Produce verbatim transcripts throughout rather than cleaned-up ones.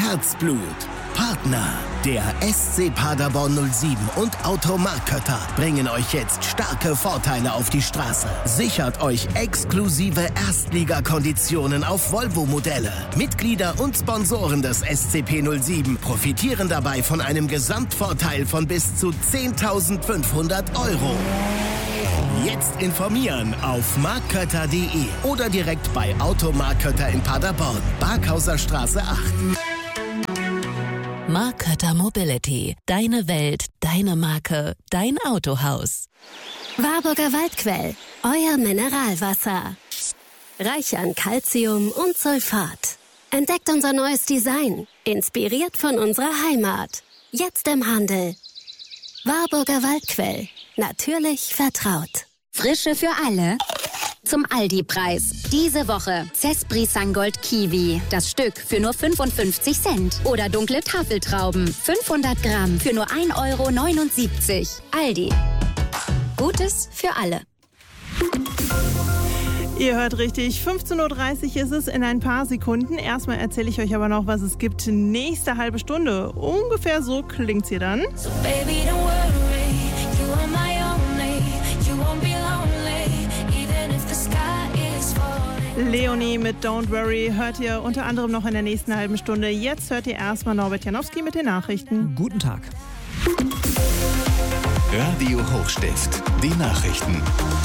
Herzblut. Partner, der S C Paderborn null sieben und Automark Kötter bringen euch jetzt starke Vorteile auf die Straße. Sichert euch exklusive Erstligakonditionen auf Volvo-Modelle. Mitglieder und Sponsoren des S C P null sieben profitieren dabei von einem Gesamtvorteil von bis zu zehntausendfünfhundert Euro. Jetzt informieren auf markkötter punkt de oder direkt bei Automark Kötter in Paderborn, Barkhauser Straße acht. Mark Kötter Mobility. Deine Welt, deine Marke, dein Autohaus. Warburger Waldquell. Euer Mineralwasser. Reich an Calcium und Sulfat. Entdeckt unser neues Design. Inspiriert von unserer Heimat. Jetzt im Handel. Warburger Waldquell. Natürlich vertraut. Frische für alle. Zum Aldi-Preis. Diese Woche Cespri Sangold Kiwi. Das Stück für nur fünfundfünfzig Cent. Oder dunkle Tafeltrauben. fünfhundert Gramm für nur ein Euro neunundsiebzig. Aldi. Gutes für alle. Ihr hört richtig, fünfzehn Uhr dreißig ist es in ein paar Sekunden. Erstmal erzähle ich euch aber noch, was es gibt nächste halbe Stunde. Ungefähr so klingt's hier dann. So baby, don't worry, you are my only, you won't be lonely, even if the sky is falling. Leonie mit Don't Worry hört ihr unter anderem noch in der nächsten halben Stunde. Jetzt hört ihr erstmal Norbert Janowski mit den Nachrichten. Guten Tag. Radio Hochstift, die Nachrichten.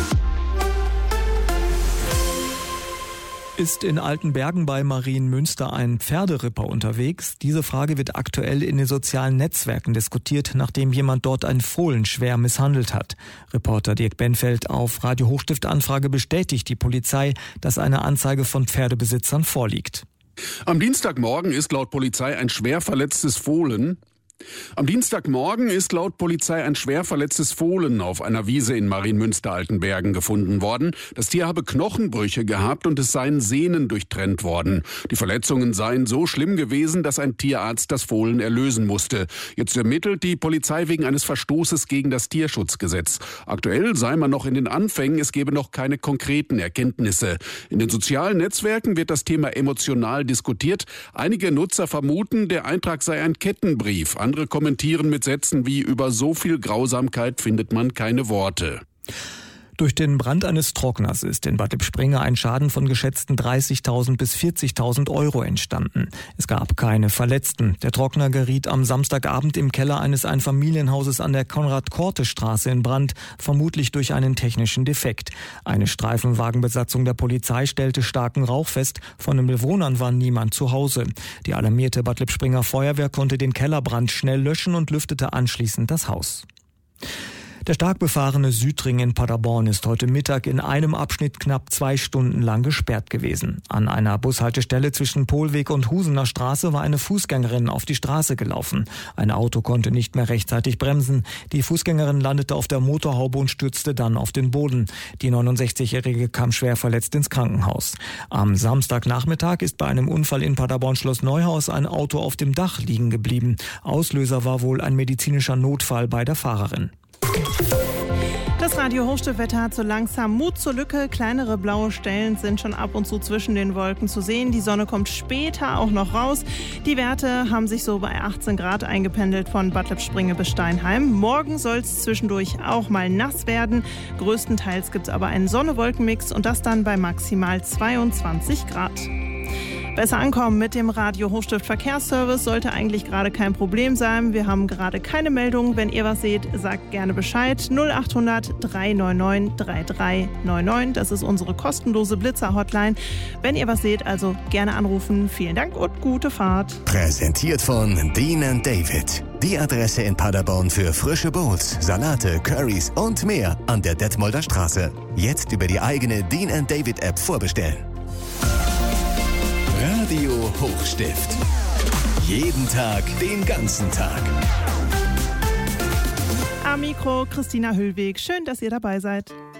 Ist in Altenbergen bei Marienmünster ein Pferderipper unterwegs? Diese Frage wird aktuell in den sozialen Netzwerken diskutiert, nachdem jemand dort ein Fohlen schwer misshandelt hat. Reporter Dirk Benfeld auf Radio Hochstift Anfrage bestätigt die Polizei, dass eine Anzeige von Pferdebesitzern vorliegt. Am Dienstagmorgen ist laut Polizei ein schwer verletztes Fohlen Am Dienstagmorgen ist laut Polizei ein schwer verletztes Fohlen auf einer Wiese in Marienmünster-Altenbergen gefunden worden. Das Tier habe Knochenbrüche gehabt und es seien Sehnen durchtrennt worden. Die Verletzungen seien so schlimm gewesen, dass ein Tierarzt das Fohlen erlösen musste. Jetzt ermittelt die Polizei wegen eines Verstoßes gegen das Tierschutzgesetz. Aktuell sei man noch in den Anfängen, es gebe noch keine konkreten Erkenntnisse. In den sozialen Netzwerken wird das Thema emotional diskutiert. Einige Nutzer vermuten, der Eintrag sei ein Kettenbrief. Andere kommentieren mit Sätzen wie: über so viel Grausamkeit findet man keine Worte. Durch den Brand eines Trockners ist in Bad Lippspringe ein Schaden von geschätzten dreißigtausend bis vierzigtausend Euro entstanden. Es gab keine Verletzten. Der Trockner geriet am Samstagabend im Keller eines Einfamilienhauses an der Konrad-Korte-Straße in Brand, vermutlich durch einen technischen Defekt. Eine Streifenwagenbesatzung der Polizei stellte starken Rauch fest. Von den Bewohnern war niemand zu Hause. Die alarmierte Bad Lippspringer Feuerwehr konnte den Kellerbrand schnell löschen und lüftete anschließend das Haus. Der stark befahrene Südring in Paderborn ist heute Mittag in einem Abschnitt knapp zwei Stunden lang gesperrt gewesen. An einer Bushaltestelle zwischen Pohlweg und Husener Straße war eine Fußgängerin auf die Straße gelaufen. Ein Auto konnte nicht mehr rechtzeitig bremsen. Die Fußgängerin landete auf der Motorhaube und stürzte dann auf den Boden. Die neunundsechzigjährige kam schwer verletzt ins Krankenhaus. Am Samstagnachmittag ist bei einem Unfall in Paderborn-Schloss Neuhaus ein Auto auf dem Dach liegen geblieben. Auslöser war wohl ein medizinischer Notfall bei der Fahrerin. Das Radio Hochstift-Wetter hat so langsam Mut zur Lücke. Kleinere blaue Stellen sind schon ab und zu zwischen den Wolken zu sehen. Die Sonne kommt später auch noch raus. Die Werte haben sich so bei achtzehn Grad eingependelt von Bad Lippspringe bis Steinheim. Morgen soll es zwischendurch auch mal nass werden. Größtenteils gibt es aber einen Sonne-Wolken-Mix und das dann bei maximal zweiundzwanzig Grad. Besser ankommen mit dem Radio Hochstift Verkehrsservice sollte eigentlich gerade kein Problem sein. Wir haben gerade keine Meldung. Wenn ihr was seht, sagt gerne Bescheid. null achthundert drei neun neun drei drei neun neun. Das ist unsere kostenlose Blitzer-Hotline. Wenn ihr was seht, also gerne anrufen. Vielen Dank und gute Fahrt. Präsentiert von Dean and David. Die Adresse in Paderborn für frische Bowls, Salate, Currys und mehr an der Detmolder Straße. Jetzt über die eigene Dean and David App vorbestellen. Radio Hochstift. Jeden Tag, den ganzen Tag. Am Mikro Christina Hüllweg. Schön, dass ihr dabei seid.